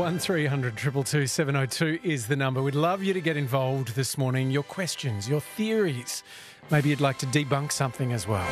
1300 222 702 is the number. We'd love you to get involved this morning. Your questions, your theories. Maybe you'd like to debunk something as well.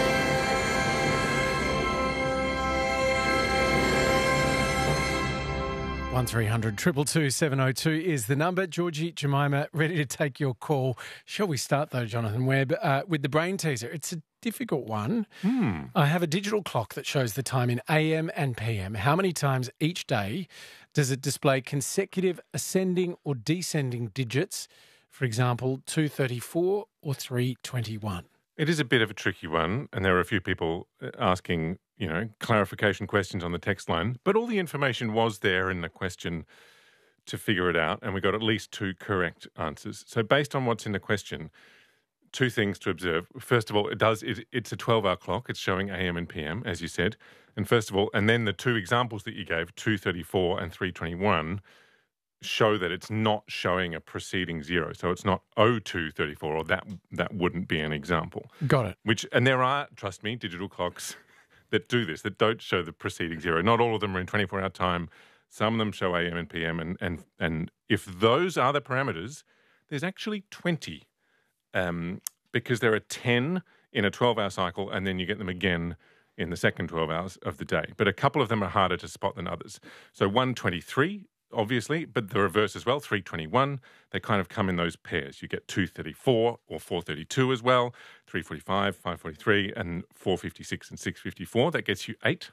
1300 222 702 is the number. Georgie, Jemima, ready to take your call. Shall we start, though, Jonathan Webb, with the brain teaser? It's a difficult one. I have a digital clock that shows the time in AM and PM. How many times each day does it display consecutive ascending or descending digits? For example, 234 or 321. It is a bit of a tricky one, and there are a few people asking, clarification questions on the text line. But all the information was there in the question to figure it out, and we got at least two correct answers. So based on what's in the question, two things to observe. First of all, it's a 12-hour clock. It's showing AM and PM, as you said. And then the two examples that you gave, 234 and 321, show that it's not showing a preceding zero. So it's not 0234, or that wouldn't be an example. Got it. And there are, trust me, digital clocks that do this, that don't show the preceding zero. Not all of them are in 24-hour time. Some of them show AM and PM. And if those are the parameters, there's actually 20, because there are 10 in a 12-hour cycle, and then you get them again in the second 12 hours of the day. But a couple of them are harder to spot than others. So 123, obviously, but the reverse as well, 321, they kind of come in those pairs. You get 234 or 432 as well, 345, 543, and 456 and 654. That gets you 8,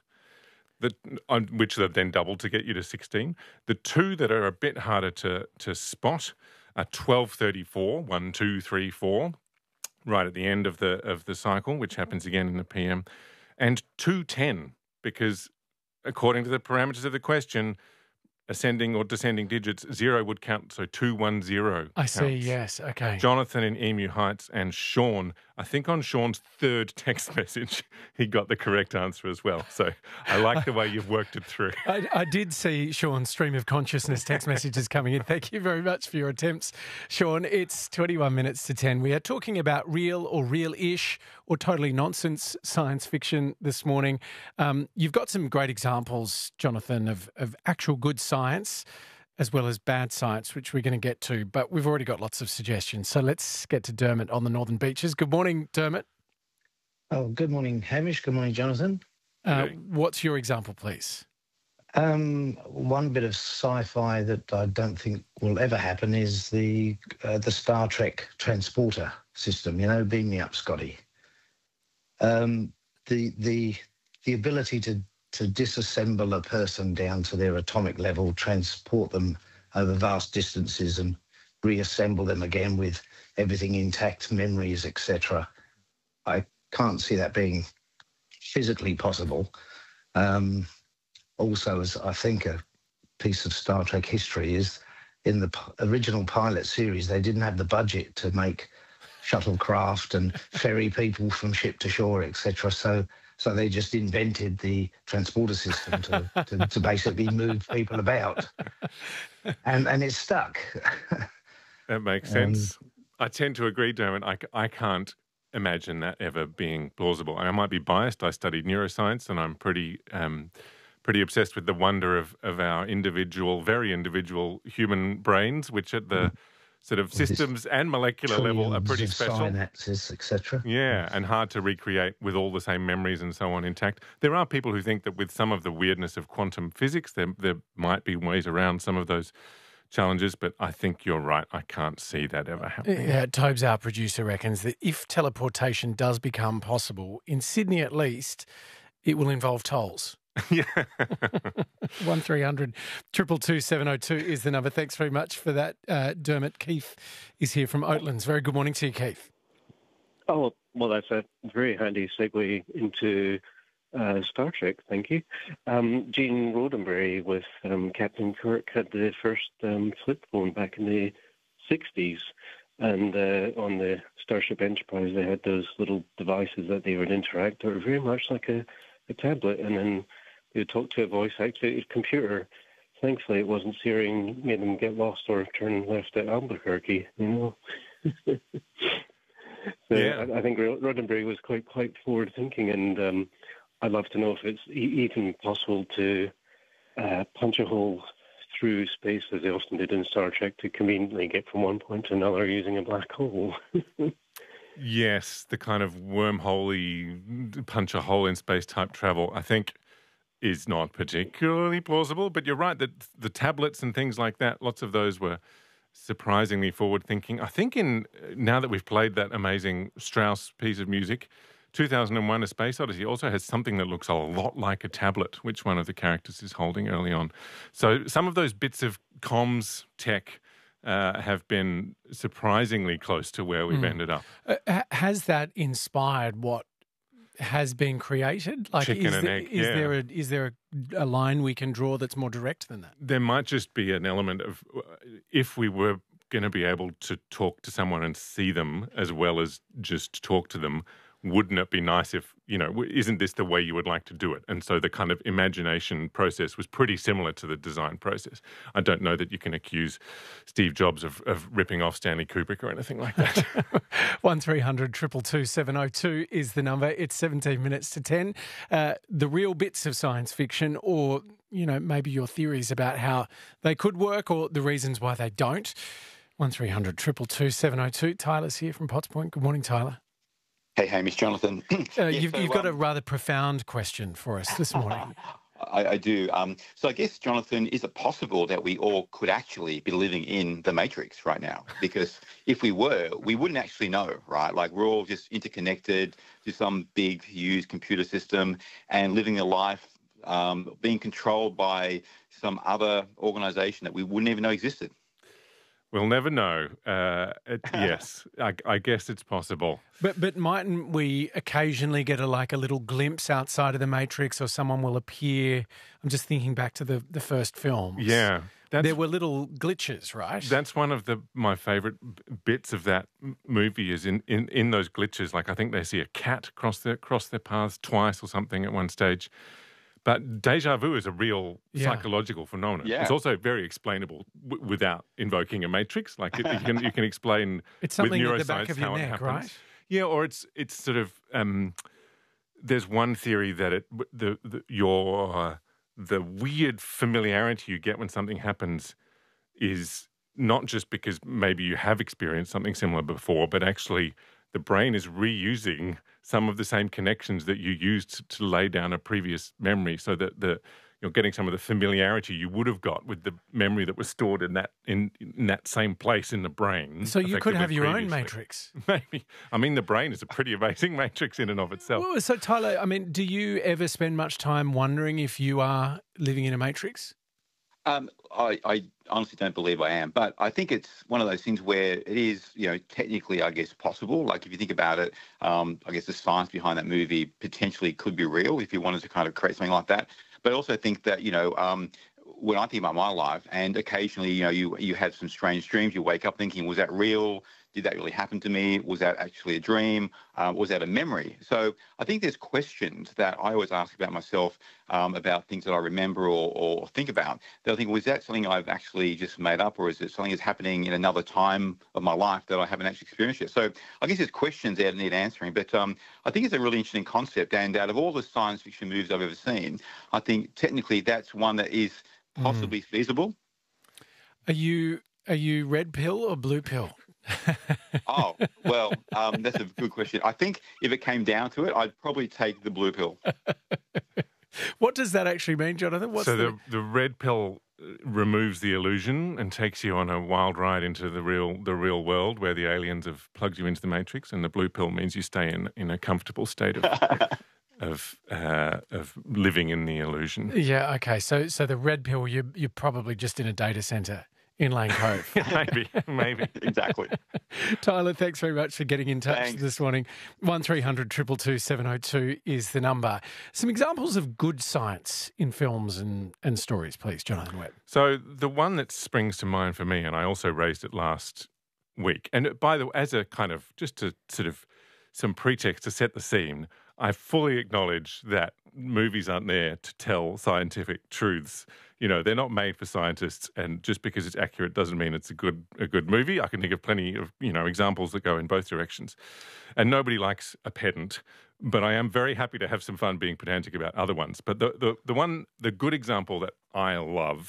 which are then doubled to get you to 16. The two that are a bit harder to spot are 1234, 1, 2, 3, 4, right at the end of the cycle, which happens again in the PM, and 210, because according to the parameters of the question, ascending or descending digits, 0 would count, so 210 I counts. see, yes, okay. Jonathan in Emu Heights and Sean, I think on Sean's third text message, he got the correct answer as well. So I like the way you've worked it through. I did see Sean's stream of consciousness text messages coming in. Thank you very much for your attempts, Sean. It's 21 minutes to 10. We are talking about real or real-ish or totally nonsense science fiction this morning. You've got some great examples, Jonathan, of actual good science as well as bad science, which we're going to get to, but we've already got lots of suggestions. So let's get to Dermot on the Northern Beaches. Good morning, Dermot. Oh, good morning, Hamish. Good morning, Jonathan. What's your example, please? One bit of sci-fi that I don't think will ever happen is the Star Trek transporter system. Beam me up, Scotty. The ability to disassemble a person down to their atomic level, transport them over vast distances and reassemble them again with everything intact, memories, etc. I can't see that being physically possible. Also, as I think a piece of Star Trek history is, in the original pilot series, they didn't have the budget to make shuttlecraft and ferry people from ship to shore, etc. So they just invented the transporter system to basically move people about. And it's stuck. That makes sense. I tend to agree, Dermot. I can't imagine that ever being plausible. I might be biased. I studied neuroscience, and I'm pretty obsessed with the wonder of our very individual human brains, which at the sort of systems and molecular level are pretty special. Synapses, etc. Yeah, and hard to recreate with all the same memories and so on intact. There are people who think that with some of the weirdness of quantum physics, there might be ways around some of those challenges, but I think you're right. I can't see that ever happening. Yeah, Tobes, our producer, reckons that if teleportation does become possible, in Sydney at least, it will involve tolls. Yeah. 1300 222 702 is the number. Thanks very much for that, Dermot. Keith is here from Oatlands. Very good morning to you, Keith. Oh, well, that's a very handy segue into Star Trek, thank you. Gene Roddenberry with Captain Kirk had the first flip phone back in the 60s. And on the Starship Enterprise, they had those little devices that they would interact. They were very much like a tablet, and then they would talk to a voice-activated computer. Thankfully, it wasn't Searing made them get lost or turn left at Albuquerque, So yeah. I think Roddenberry was quite forward-thinking, and I'd love to know if it's even possible to punch a hole through space as they often did in Star Trek to conveniently get from one point to another using a black hole. Yes, the kind of wormhole-y, punch a hole in space type travel, I think, is not particularly plausible. But you're right that the tablets and things like that, lots of those were surprisingly forward-thinking. I think now that we've played that amazing Strauss piece of music, 2001: A Space Odyssey also has something that looks a lot like a tablet, which one of the characters is holding early on. So some of those bits of comms tech have been surprisingly close to where we've ended up. Has that inspired what has been created? Like, Chicken and egg, yeah. Is there a line we can draw that's more direct than that? There might just be an element of if we were going to be able to talk to someone and see them as well as just talk to them, wouldn't it be nice if, isn't this the way you would like to do it? And so the kind of imagination process was pretty similar to the design process. I don't know that you can accuse Steve Jobs of ripping off Stanley Kubrick or anything like that. 1300 222 702 is the number. It's 17 minutes to 10. The real bits of science fiction, or, maybe your theories about how they could work or the reasons why they don't. 1300 222 702. Tyler's here from Potts Point. Good morning, Tyler. Hey, Hamish, Jonathan. You've got a rather profound question for us this morning. I do. So I guess, Jonathan, is it possible that we all could actually be living in the Matrix right now? Because if we were, we wouldn't actually know, right? Like, we're all just interconnected to some big, huge computer system and living a life being controlled by some other organization that we wouldn't even know existed. We'll never know. Yes, I guess it's possible. But mightn't we occasionally get a little glimpse outside of the Matrix, or someone will appear? I'm just thinking back to the first films. Yeah. There were little glitches, right? That's one of my favourite bits of that movie is in those glitches. Like, I think they see a cat cross their paths twice or something at one stage. But deja vu is a real psychological phenomenon. Yeah. It's also very explainable without invoking a matrix. Like, you can explain it's something with neuroscience at the back of your how it neck, happens. right? Yeah, or it's sort of there's one theory that the weird familiarity you get when something happens is not just because maybe you have experienced something similar before, but actually the brain is reusing some of the same connections that you used to lay down a previous memory, so that you're getting some of the familiarity you would have got with the memory that was stored in that same place in the brain. So you could have your own previously. Matrix. Maybe. I mean, the brain is a pretty amazing matrix in and of itself. Well, so Tyler, do you ever spend much time wondering if you are living in a Matrix? I honestly don't believe I am, but I think it's one of those things where it is, technically, I guess, possible. Like, if you think about it, I guess the science behind that movie potentially could be real if you wanted to kind of create something like that. But I also think that, when I think about my life, and occasionally, you had some strange dreams, you wake up thinking, was that real? Did that really happen to me? Was that actually a dream? Was that a memory? So I think there's questions that I always ask about myself about things that I remember or think about. That I think, was that something I've actually just made up, or is it something that's happening in another time of my life that I haven't actually experienced yet? So I guess there's questions there that need answering. But I think it's a really interesting concept. And out of all the science fiction movies I've ever seen, I think technically that's one that is possibly feasible. Are you red pill or blue pill? Oh, well, that's a good question. I think if it came down to it, I'd probably take the blue pill. What does that actually mean, Jonathan? The red pill removes the illusion and takes you on a wild ride into the real world where the aliens have plugged you into the Matrix, and the blue pill means you stay in a comfortable state of living in the illusion. Yeah, okay. So the red pill, you're probably just in a data centre in Lane Cove. Maybe. Exactly. Tyler, thanks very much for getting in touch this morning. 1300 222 702 is the number. Some examples of good science in films and stories, please, Jonathan Webb. So the one that springs to mind for me, and I also raised it last week, and by the way, as a kind of, just to sort of some pretext to set the scene, I fully acknowledge that movies aren't there to tell scientific truths. They're not made for scientists, and just because it's accurate doesn't mean it's a good movie. I can think of plenty of, examples that go in both directions. And nobody likes a pedant, but I am very happy to have some fun being pedantic about other ones. But the good example that I love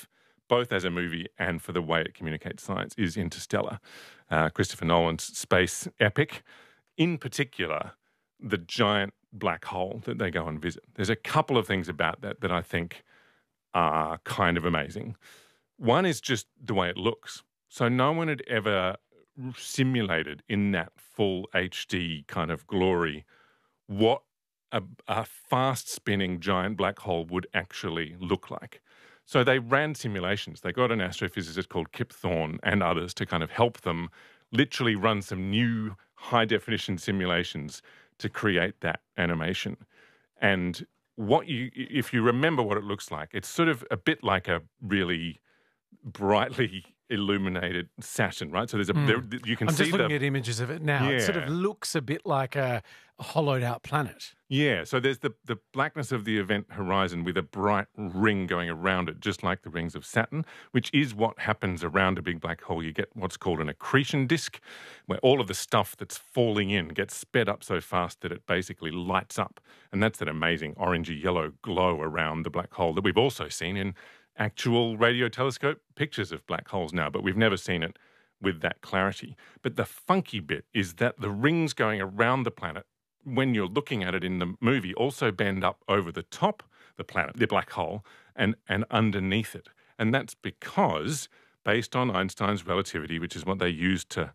both as a movie and for the way it communicates science, is Interstellar, Christopher Nolan's space epic. In particular, the giant black hole that they go and visit. There's a couple of things about that I think are kind of amazing. One is just the way it looks. So no one had ever simulated in that full HD kind of glory what a fast-spinning giant black hole would actually look like. So they ran simulations. They got an astrophysicist called Kip Thorne and others to kind of help them literally run some new high-definition simulations to create that animation. And if you remember what it looks like, it's sort of a bit like a really brightly illuminated Saturn, right? So there's you can I'm see just looking at images of it now. Yeah. It sort of looks a bit like a hollowed out planet. Yeah, so there's the blackness of the event horizon with a bright ring going around it, just like the rings of Saturn, which is what happens around a big black hole. You get what's called an accretion disk, where all of the stuff that's falling in gets sped up so fast that it basically lights up. And that's that amazing orangey yellow glow around the black hole that we've also seen in actual radio telescope pictures of black holes now, but we've never seen it with that clarity. But the funky bit is that the rings going around the planet, when you're looking at it in the movie, also bend up over the top the planet, the black hole, and underneath it. And that's because, based on Einstein's relativity, which is what they used to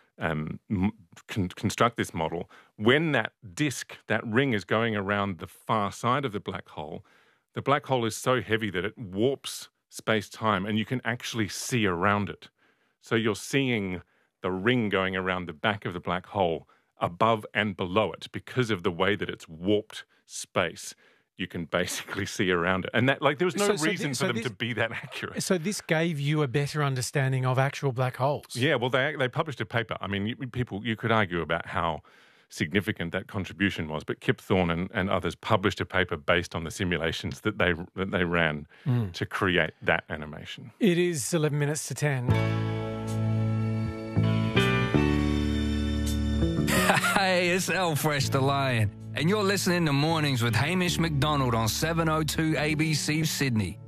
construct this model, when that disk, that ring is going around the far side of the black hole is so heavy that it warps space-time and you can actually see around it. So you're seeing the ring going around the back of the black hole above and below it because of the way that it's warped space. You can basically see around it. And that, like, there was no reason for them to be that accurate. So this gave you a better understanding of actual black holes? Yeah, well, they published a paper. I mean, you could argue about how significant that contribution was, but Kip Thorne and others published a paper based on the simulations that they ran to create that animation. It is 11 minutes to 10. Hey, it's Elfresh the Lion, and you're listening to Mornings with Hamish McDonald on 702 ABC Sydney.